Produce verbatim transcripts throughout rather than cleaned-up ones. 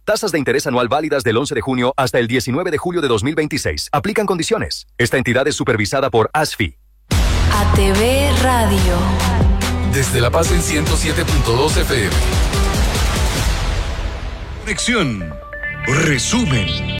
Tasas de interés anual válidas del once de junio hasta el diecinueve de julio de dos mil veintiséis. Aplican condiciones. Esta entidad es supervisada por A S F I. A T V Radio. Desde La Paz en ciento siete punto dos F M. Conexión. Resumen.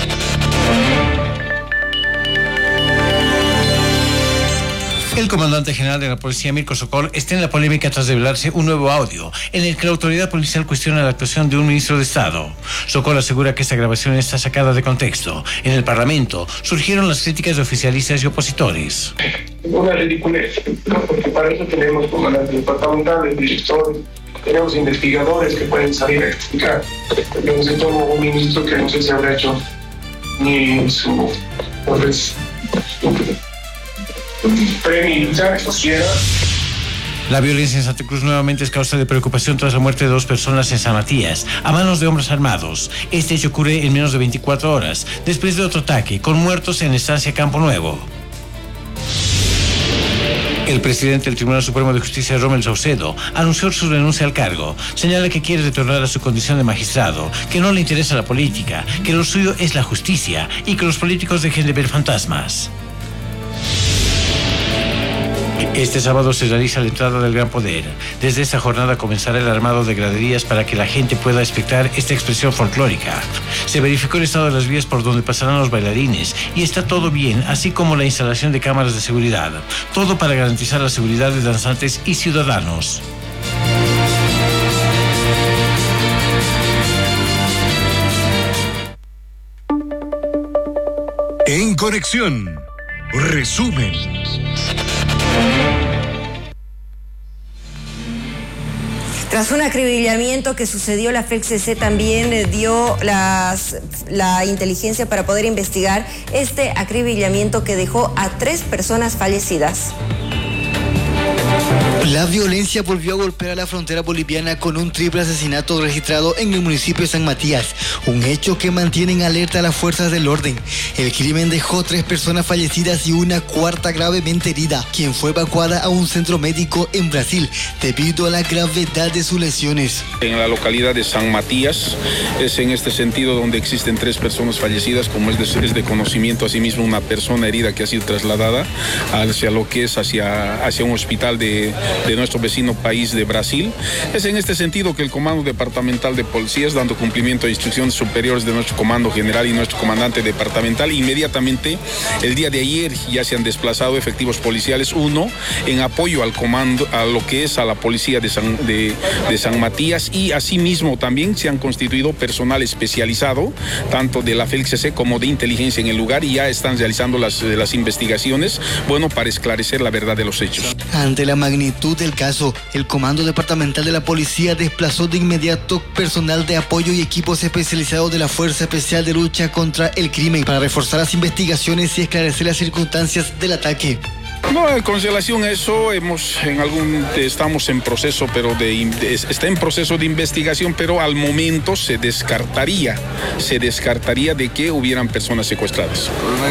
El comandante general de la policía, Mirko Sokol, está en la polémica tras revelarse un nuevo audio en el que la autoridad policial cuestiona la actuación de un ministro de Estado. Sokol asegura que esta grabación está sacada de contexto. En el Parlamento surgieron las críticas de oficialistas y opositores. Una ridiculez, porque para eso tenemos comandantes departamentales, directores, tenemos investigadores que pueden salir a explicar. Luego se toma un ministro que no sé si habrá hecho ni su... Pues, premilitar, quisiera. La violencia en Santa Cruz nuevamente es causa de preocupación tras la muerte de dos personas en San Matías, a manos de hombres armados. Este hecho ocurre en menos de veinticuatro horas, después de otro ataque, con muertos en Estancia Campo Nuevo. El presidente del Tribunal Supremo de Justicia, Rommel Saucedo, anunció su renuncia al cargo. Señala que quiere retornar a su condición de magistrado, que no le interesa la política, que lo suyo es la justicia y que los políticos dejen de ver fantasmas. Este sábado se realiza la entrada del Gran Poder. Desde esta jornada comenzará el armado de graderías para que la gente pueda espectar esta expresión folclórica. Se verificó el estado de las vías por donde pasarán los bailarines y está todo bien, así como la instalación de cámaras de seguridad. Todo para garantizar la seguridad de danzantes y ciudadanos. En Conexión, resumen. Tras un acribillamiento que sucedió, la F E L C C también dio las, la inteligencia para poder investigar este acribillamiento que dejó a tres personas fallecidas. La violencia volvió a golpear a la frontera boliviana con un triple asesinato registrado en el municipio de San Matías, un hecho que mantiene en alerta a las fuerzas del orden. El crimen dejó tres personas fallecidas y una cuarta gravemente herida, quien fue evacuada a un centro médico en Brasil debido a la gravedad de sus lesiones. En la localidad de San Matías es en este sentido donde existen tres personas fallecidas, como es de, es de conocimiento, asimismo una persona herida que ha sido trasladada hacia lo que es hacia, hacia un hospital de de nuestro vecino país de Brasil. Es en este sentido que el Comando Departamental de Policías, dando cumplimiento a instrucciones superiores de nuestro Comando General y nuestro Comandante Departamental, inmediatamente el día de ayer ya se han desplazado efectivos policiales, uno en apoyo al comando, a lo que es a la policía de San, de, de San Matías, y asimismo también se han constituido personal especializado, tanto de la F E L C C como de inteligencia en el lugar, y ya están realizando las, las investigaciones, bueno, para esclarecer la verdad de los hechos. Ante la magnitud del caso, el Comando Departamental de la Policía desplazó de inmediato personal de apoyo y equipos especializados de la Fuerza Especial de Lucha contra el Crimen para reforzar las investigaciones y esclarecer las circunstancias del ataque. No, con relación a eso, hemos en algún estamos en proceso, pero de, de está en proceso de investigación, pero al momento se descartaría, se descartaría de que hubieran personas secuestradas.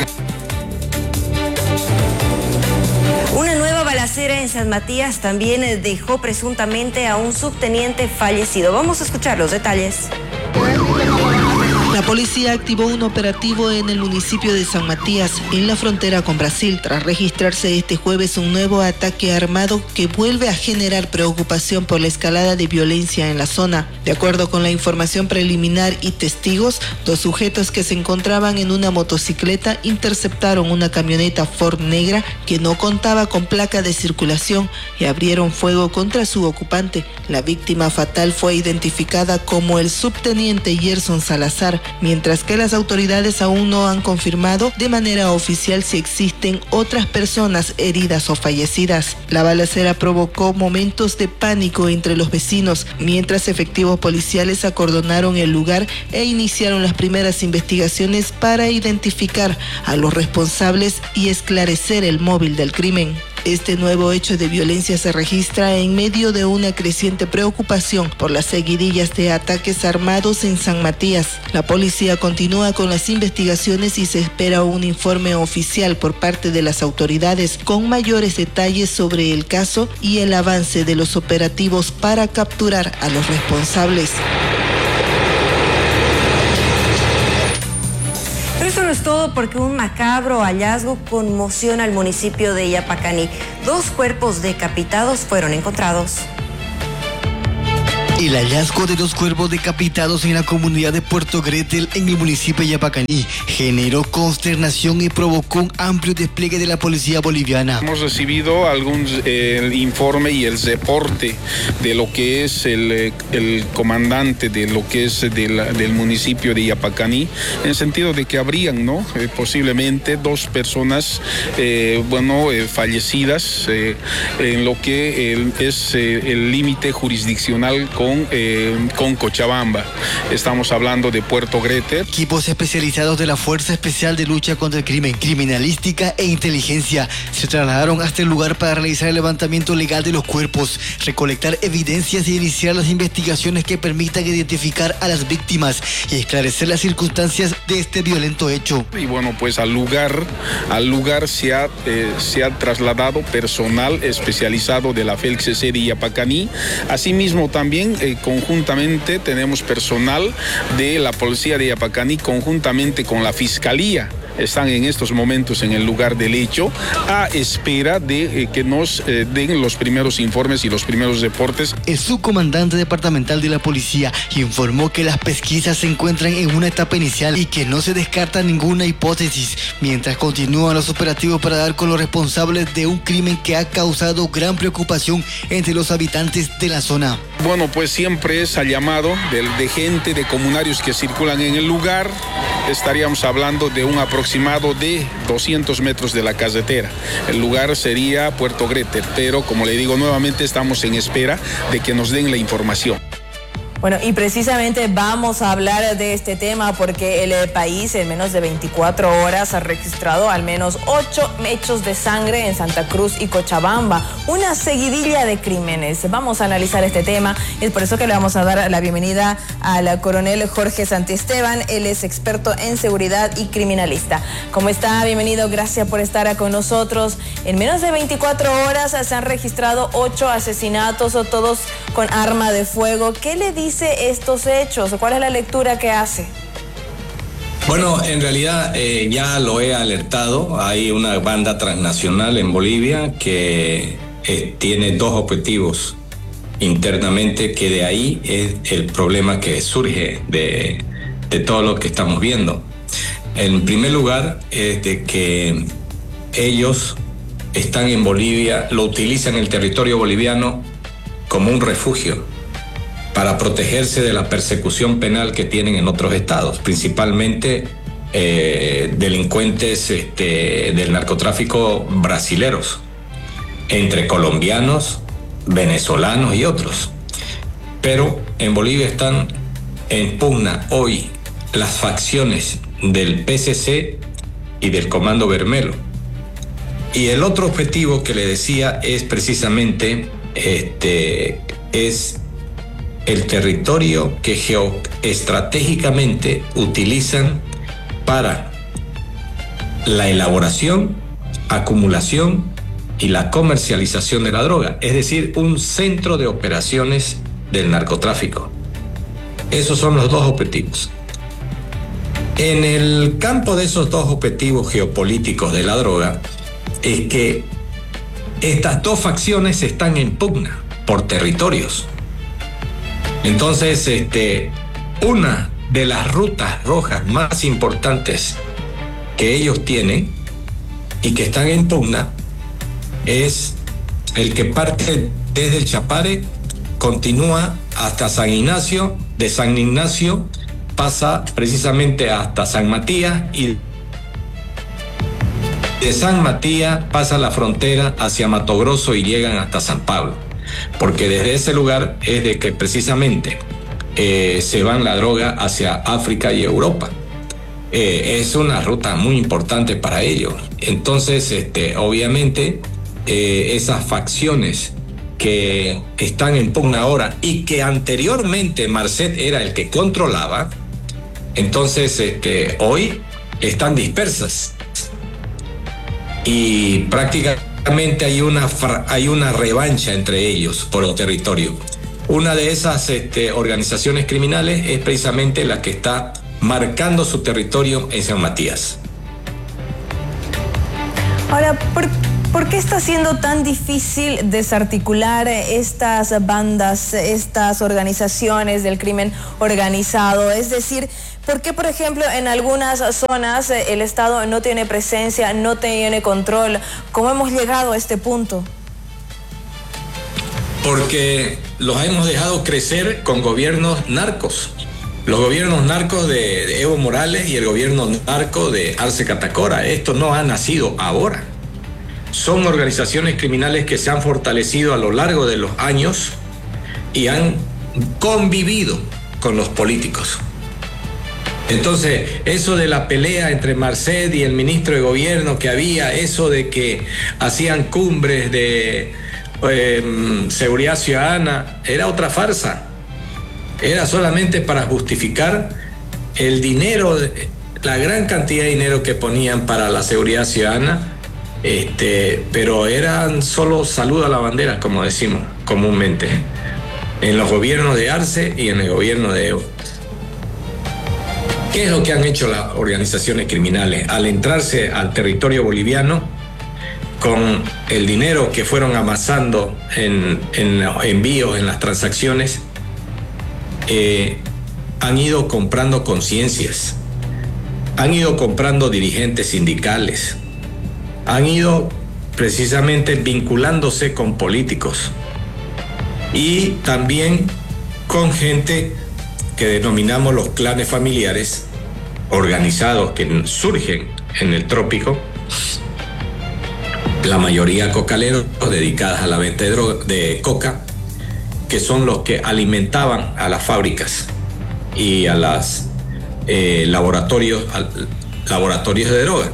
Una nueva balacera en San Matías también dejó presuntamente a un subteniente fallecido. Vamos a escuchar los detalles. La policía activó un operativo en el municipio de San Matías, en la frontera con Brasil, tras registrarse este jueves un nuevo ataque armado que vuelve a generar preocupación por la escalada de violencia en la zona. De acuerdo con la información preliminar y testigos, dos sujetos que se encontraban en una motocicleta interceptaron una camioneta Ford negra que no contaba con placa de circulación y abrieron fuego contra su ocupante. La víctima fatal fue identificada como el subteniente Gerson Salazar, mientras que las autoridades aún no han confirmado de manera oficial si existen otras personas heridas o fallecidas. La balacera provocó momentos de pánico entre los vecinos, mientras efectivos policiales acordonaron el lugar e iniciaron las primeras investigaciones para identificar a los responsables y esclarecer el móvil del crimen. Este nuevo hecho de violencia se registra en medio de una creciente preocupación por las seguidillas de ataques armados en San Matías. La policía continúa con las investigaciones y se espera un informe oficial por parte de las autoridades con mayores detalles sobre el caso y el avance de los operativos para capturar a los responsables. Pero eso no es todo, porque un macabro hallazgo conmociona al municipio de Yapacaní. Dos cuerpos decapitados fueron encontrados. El hallazgo de dos cuerpos decapitados en la comunidad de Puerto Gretel, en el municipio de Yapacaní, generó consternación y provocó un amplio despliegue de la policía boliviana. Hemos recibido algún eh, el informe y el reporte de lo que es el, el comandante de lo que es de la, del municipio de Yapacaní, en el sentido de que habrían, ¿no? Eh, posiblemente dos personas, eh, bueno, eh, fallecidas eh, en lo que el, es eh, el límite jurisdiccional con Con, eh, con Cochabamba. Estamos hablando de Puerto Gretel. Equipos especializados de la Fuerza Especial de Lucha contra el Crimen, Criminalística e Inteligencia se trasladaron hasta el lugar para realizar el levantamiento legal de los cuerpos, recolectar evidencias y iniciar las investigaciones que permitan identificar a las víctimas y esclarecer las circunstancias de este violento hecho. Y bueno, pues al lugar, al lugar se ha, eh, se ha trasladado personal especializado de la F E L C C de Yapacaní. Asimismo también Eh, conjuntamente tenemos personal de la policía de Yapacaní conjuntamente con la fiscalía. Están en estos momentos en el lugar del hecho a espera de eh, que nos eh, den los primeros informes y los primeros reportes. El subcomandante departamental de la policía informó que las pesquisas se encuentran en una etapa inicial y que no se descarta ninguna hipótesis, mientras continúan los operativos para dar con los responsables de un crimen que ha causado gran preocupación entre los habitantes de la zona. Bueno, pues siempre es al llamado de, de gente, de comunarios que circulan en el lugar. Estaríamos hablando de un aproximado de doscientos metros de la carretera. El lugar sería Puerto Gretel, pero como le digo nuevamente, estamos en espera de que nos den la información. Bueno, y precisamente vamos a hablar de este tema porque el país en menos de veinticuatro horas ha registrado al menos ocho hechos de sangre en Santa Cruz y Cochabamba, una seguidilla de crímenes. Vamos a analizar este tema y es por eso que le vamos a dar la bienvenida al coronel Jorge Santisteban. Él es experto en seguridad y criminalista. ¿Cómo está? Bienvenido, gracias por estar con nosotros. En menos de veinticuatro horas se han registrado ocho asesinatos, o todos con arma de fuego. ¿Qué le dice estos hechos? ¿Cuál es la lectura que hace? Bueno, en realidad eh, ya lo he alertado. Hay una banda transnacional en Bolivia que eh, tiene dos objetivos internamente, que de ahí es el problema que surge de, de todo lo que estamos viendo. En primer lugar, es de que ellos están en Bolivia, lo utilizan el territorio boliviano como un refugio para protegerse de la persecución penal que tienen en otros estados, principalmente eh, delincuentes este, del narcotráfico brasileros, entre colombianos, venezolanos y otros. Pero en Bolivia están en pugna hoy las facciones del P C C y del Comando Bermelo. Y el otro objetivo que le decía es precisamente este, es el territorio que geoestratégicamente utilizan para la elaboración, acumulación y la comercialización de la droga, es decir, un centro de operaciones del narcotráfico. Esos son los dos objetivos. En el campo de esos dos objetivos geopolíticos de la droga es que estas dos facciones están en pugna por territorios. Entonces, este, una de las rutas rojas más importantes que ellos tienen y que están en pugna es el que parte desde el Chapare, continúa hasta San Ignacio, de San Ignacio pasa precisamente hasta San Matías y de San Matías pasa la frontera hacia Mato Grosso y llegan hasta San Pablo. Porque desde ese lugar es de que precisamente eh, se van la droga hacia África y Europa. Eh, es una ruta muy importante para ellos. Entonces, este, obviamente, eh, esas facciones que están en pugna ahora y que anteriormente Marcet era el que controlaba, entonces este, hoy están dispersas. Y prácticamente hay una, hay una revancha entre ellos por el territorio. Una de esas este, organizaciones criminales es precisamente la que está marcando su territorio en San Matías. Ahora, ¿por, ¿por qué está siendo tan difícil desarticular estas bandas, estas organizaciones del crimen organizado? Es decir, ¿por qué, por ejemplo, en algunas zonas el Estado no tiene presencia, no tiene control? ¿Cómo hemos llegado a este punto? Porque los hemos dejado crecer con gobiernos narcos. Los gobiernos narcos de, de Evo Morales y el gobierno narco de Arce Catacora. Esto no ha nacido ahora. Son organizaciones criminales que se han fortalecido a lo largo de los años y han convivido con los políticos. Entonces, eso de la pelea entre Marcet y el ministro de gobierno que había, eso de que hacían cumbres de eh, seguridad ciudadana, era otra farsa. Era solamente para justificar el dinero, la gran cantidad de dinero que ponían para la seguridad ciudadana, este, pero eran solo saludo a la bandera, como decimos comúnmente, en los gobiernos de Arce y en el gobierno de Evo. ¿Qué es lo que han hecho las organizaciones criminales? Al entrarse al territorio boliviano, con el dinero que fueron amasando en, en los envíos, en las transacciones, Eh, han ido comprando conciencias, han ido comprando dirigentes sindicales, han ido precisamente vinculándose con políticos y también con gente que denominamos los clanes familiares organizados que surgen en el trópico, la mayoría cocaleros dedicadas a la venta de, droga, de coca, que son los que alimentaban a las fábricas y a los eh, laboratorios, a, laboratorios de droga.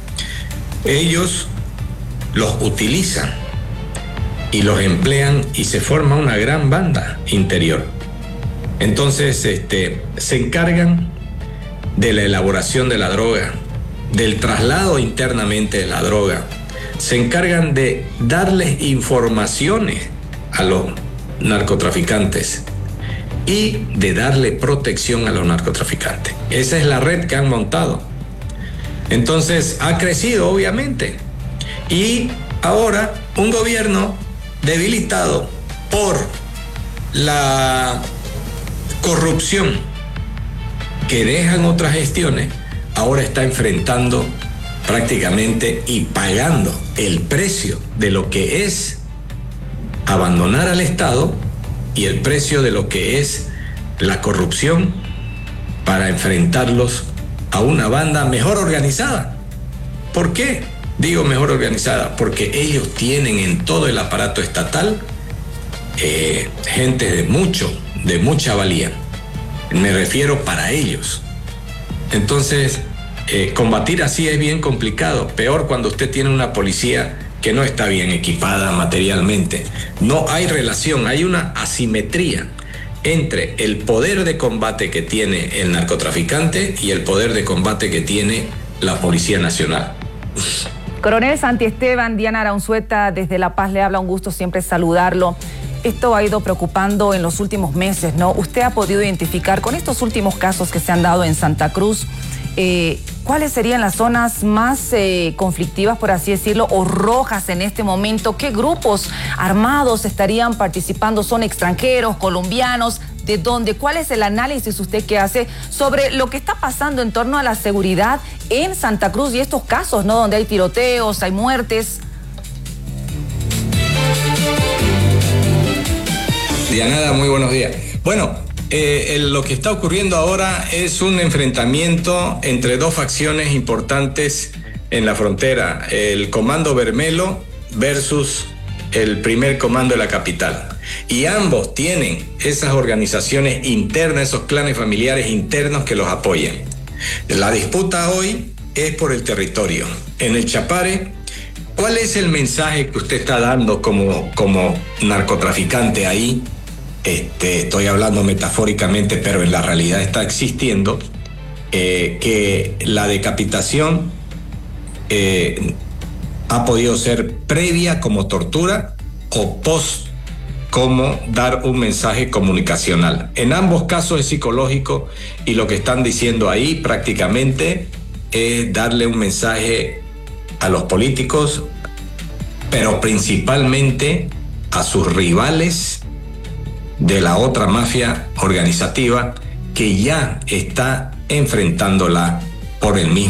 Ellos los utilizan y los emplean y se forma una gran banda interior. Entonces este, se encargan de la elaboración de la droga, del traslado internamente de la droga, se encargan de darles informaciones a los narcotraficantes y de darle protección a los narcotraficantes. Esa es la red que han montado. Entonces ha crecido obviamente y ahora un gobierno debilitado por la corrupción que dejan otras gestiones ahora está enfrentando prácticamente y pagando el precio de lo que es abandonar al Estado y el precio de lo que es la corrupción para enfrentarlos a una banda mejor organizada. ¿Por qué digo mejor organizada? Porque ellos tienen en todo el aparato estatal eh, gente de mucho, de mucha valía. Me refiero para ellos. Entonces, eh, combatir así es bien complicado. Peor cuando usted tiene una policía que no está bien equipada materialmente. No hay relación, hay una asimetría entre el poder de combate que tiene el narcotraficante y el poder de combate que tiene la Policía Nacional. Coronel Santi Esteban, Diana Araunzueta, desde La Paz le habla, un gusto siempre saludarlo. Esto ha ido preocupando en los últimos meses, ¿no? Usted ha podido identificar con estos últimos casos que se han dado en Santa Cruz, eh, ¿cuáles serían las zonas más eh, conflictivas, por así decirlo, o rojas en este momento? ¿Qué grupos armados estarían participando? ¿Son extranjeros, colombianos? ¿De dónde? ¿Cuál es el análisis usted que hace sobre lo que está pasando en torno a la seguridad en Santa Cruz y estos casos, ¿no? Donde hay tiroteos, hay muertes. Dianada, muy buenos días. Bueno, eh, el, lo que está ocurriendo ahora es un enfrentamiento entre dos facciones importantes en la frontera, el Comando Bermelo versus el primer comando de la capital. Y ambos tienen esas organizaciones internas, esos clanes familiares internos que los apoyan. La disputa hoy es por el territorio. En el Chapare, ¿cuál es el mensaje que usted está dando como, como narcotraficante ahí? Este, estoy hablando metafóricamente, pero en la realidad está existiendo, eh, que la decapitación eh, ha podido ser previa como tortura o post como dar un mensaje comunicacional. En ambos casos es psicológico y lo que están diciendo ahí prácticamente es darle un mensaje a los políticos, pero principalmente a sus rivales de la otra mafia organizativa que ya está enfrentándola por el mismo